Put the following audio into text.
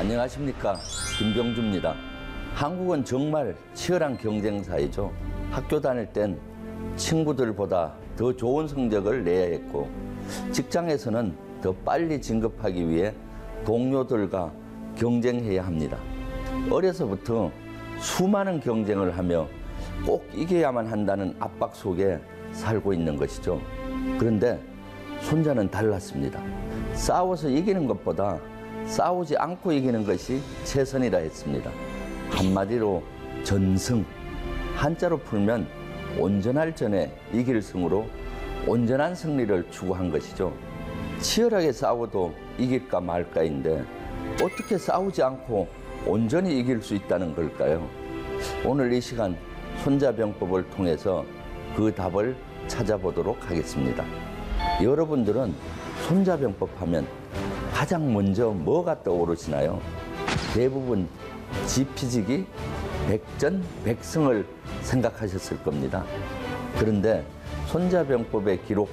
안녕하십니까, 김병주입니다. 한국은 정말 치열한 경쟁사이죠. 학교 다닐 땐 친구들보다 더 좋은 성적을 내야 했고, 직장에서는 더 빨리 진급하기 위해 동료들과 경쟁해야 합니다. 어려서부터 수많은 경쟁을 하며 꼭 이겨야만 한다는 압박 속에 살고 있는 것이죠. 그런데 손자는 달랐습니다. 싸워서 이기는 것보다 싸우지 않고 이기는 것이 최선이라 했습니다. 한마디로 전승, 한자로 풀면 온전할 전에 이길 승으로 온전한 승리를 추구한 것이죠. 치열하게 싸워도 이길까 말까인데 어떻게 싸우지 않고 온전히 이길 수 있다는 걸까요? 오늘 이 시간 손자병법을 통해서 그 답을 찾아보도록 하겠습니다. 여러분들은 손자병법 하면 가장 먼저 뭐가 떠오르시나요? 대부분 지피지기, 백전백승을 생각하셨을 겁니다. 그런데 손자병법에 기록